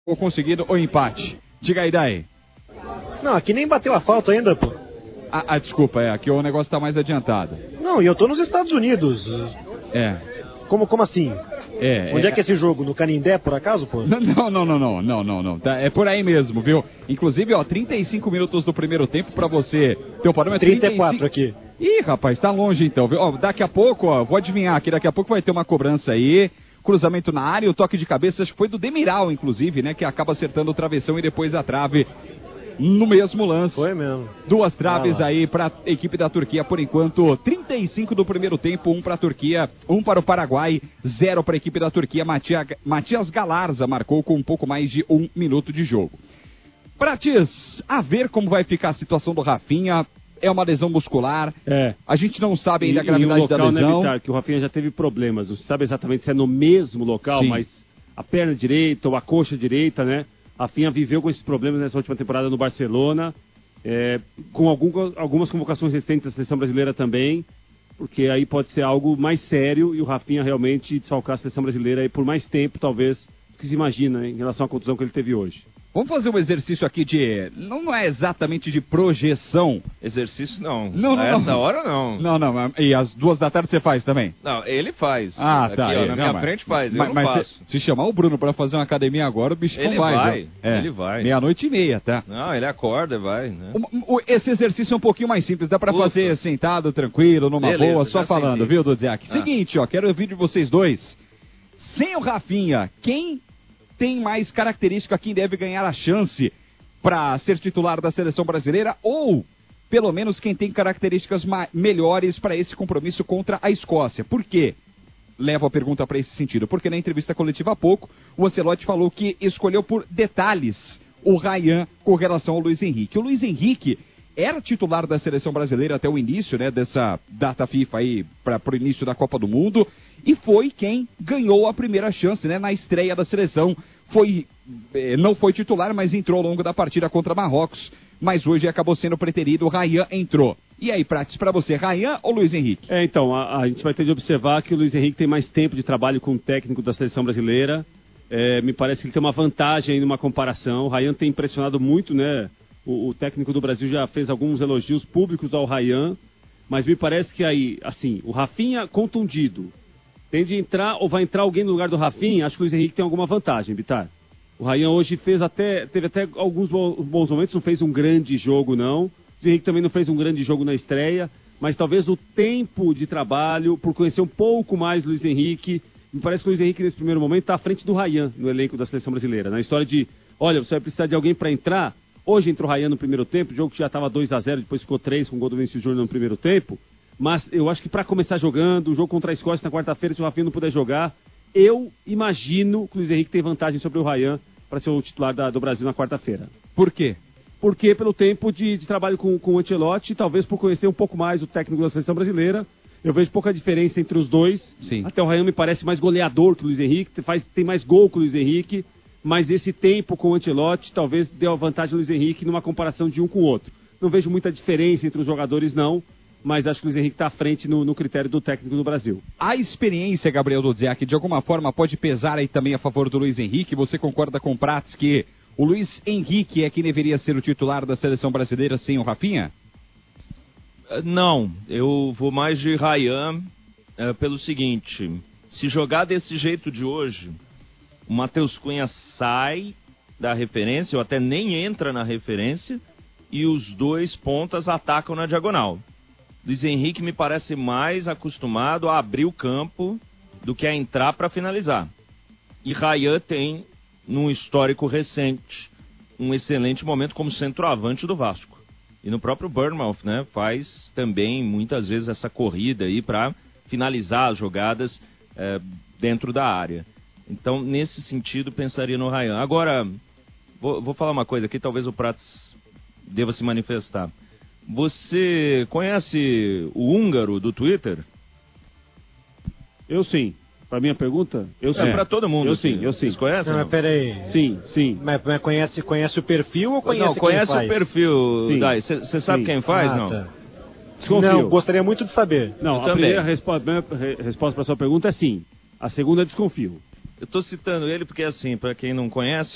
ou conseguido o empate. Diga aí, daí. Não, aqui nem bateu a falta ainda, pô. Desculpa, aqui o negócio tá mais adiantado. Não, e eu tô nos Estados Unidos. Como assim? Onde é que é esse jogo? No Canindé, por acaso, pô? Não. Tá, é por aí mesmo, viu? Inclusive, 35 minutos do primeiro tempo pra você ter o parâmetro. 34 aqui. Ih, rapaz, tá longe então, viu? Daqui a pouco, vou adivinhar aqui, daqui a pouco vai ter uma cobrança aí. Cruzamento na área, o toque de cabeça, acho que foi do Demiral, inclusive, né? Que acaba acertando o travessão e depois a trave no mesmo lance. Foi mesmo. 2 traves aí para a equipe da Turquia, por enquanto. 35 do primeiro tempo, 1 para a Turquia, 1 para o Paraguai, 0 para a equipe da Turquia. Matias Galarza marcou com um pouco mais de 1 minuto de jogo. Prates, a ver como vai ficar a situação do Rafinha. É uma lesão muscular. A gente não sabe ainda a gravidade da lesão. Né, que o Rafinha já teve problemas. Não se sabe exatamente se é no mesmo local, mas a perna direita ou a coxa direita, né? Rafinha viveu com esses problemas nessa última temporada no Barcelona, com algumas convocações recentes da seleção brasileira também, porque aí pode ser algo mais sério e o Rafinha realmente desfalcar a seleção brasileira aí por mais tempo, talvez, do que se imagina, em relação à contusão que ele teve hoje. Vamos fazer um exercício aqui de... Não é exatamente de projeção. Exercício não. Essa hora não. Não. E às 2 da tarde você faz também? Não, ele faz. Aqui, tá. Na minha frente faz, eu não faço. Se chamar o Bruno pra fazer uma academia agora, o bicho não vai. Ele vai. 00:30, tá? Não, ele acorda e vai, né? Esse exercício é um pouquinho mais simples. Dá pra fazer sentado, tranquilo, numa boa, só falando, viu, Dudziak? Seguinte, quero ouvir de vocês dois. Sem o Rafinha, quem tem mais característica, quem deve ganhar a chance para ser titular da seleção brasileira, ou pelo menos quem tem características melhores para esse compromisso contra a Escócia? Por quê? Levo a pergunta para esse sentido, porque na entrevista coletiva há pouco, o Ancelotti falou que escolheu por detalhes o Ryan com relação ao Luiz Henrique. O Luiz Henrique era titular da seleção brasileira até o início, né, dessa data FIFA aí, para o início da Copa do Mundo, e foi quem ganhou a primeira chance, né, na estreia da seleção. Não foi titular, mas entrou ao longo da partida contra Marrocos, mas hoje acabou sendo preterido, o Ryan entrou. E aí, Prates, para você, Ryan ou Luiz Henrique? Então, a gente vai ter de observar que o Luiz Henrique tem mais tempo de trabalho com o técnico da seleção brasileira. Me parece que ele tem uma vantagem aí numa comparação. O Ryan tem impressionado muito, né? O técnico do Brasil já fez alguns elogios públicos ao Ryan, mas me parece que aí, assim, o Rafinha contundido, tem de entrar ou vai entrar alguém no lugar do Rafinha? Acho que o Luiz Henrique tem alguma vantagem, Bitar. O Ryan hoje teve até alguns bons momentos, não fez um grande jogo, não. O Luiz Henrique também não fez um grande jogo na estreia, mas talvez o tempo de trabalho, por conhecer um pouco mais do Luiz Henrique, me parece que o Luiz Henrique nesse primeiro momento está à frente do Ryan no elenco da seleção brasileira. Na história de, olha, você vai precisar de alguém para entrar. Hoje entrou o Ryan no primeiro tempo, o jogo que já estava 2-0, depois ficou 3 com o gol do Vinícius Júnior no primeiro tempo. Mas eu acho que para começar jogando, o jogo contra a Escócia na quarta-feira, se o Rafinha não puder jogar, eu imagino que o Luiz Henrique tem vantagem sobre o Ryan para ser o titular do Brasil na quarta-feira. Por quê? Porque pelo tempo de trabalho com o Ancelotti, talvez por conhecer um pouco mais o técnico da seleção brasileira, eu vejo pouca diferença entre os dois. Sim. Até o Ryan me parece mais goleador que o Luiz Henrique, tem mais gol que o Luiz Henrique, mas esse tempo com o Ancelotti talvez dê a vantagem ao Luiz Henrique numa comparação de um com o outro. Não vejo muita diferença entre os jogadores, não, mas acho que o Luiz Henrique está à frente no critério do técnico do Brasil. A experiência, Gabriel Dudziak, de alguma forma pode pesar aí também a favor do Luiz Henrique? Você concorda com o Prates que o Luiz Henrique é quem deveria ser o titular da seleção brasileira sem o Rafinha? Não, eu vou mais de Ryan pelo seguinte, se jogar desse jeito de hoje, o Matheus Cunha sai da referência, ou até nem entra na referência, e os dois pontas atacam na diagonal. Luiz Henrique me parece mais acostumado a abrir o campo do que a entrar para finalizar. E Ryan tem, num histórico recente, um excelente momento como centroavante do Vasco. E no próprio Bournemouth, né, faz também muitas vezes essa corrida aí para finalizar as jogadas dentro da área. Então, nesse sentido, pensaria no Ryan. Agora, vou falar uma coisa aqui, talvez o Prates deva se manifestar. Você conhece o húngaro do Twitter? Eu sim. Para minha pergunta, eu sim. É para todo mundo. Eu sim. Vocês conhecem? Não, mas peraí. Sim. Mas conhece o perfil ou conhece Não, conhece quem faz? o perfil. Você sabe quem faz, não? Tá. Desconfio. Não, gostaria muito de saber. Não, a primeira resposta para a sua pergunta é sim. A segunda, desconfio. Eu estou citando ele porque, assim, para quem não conhece,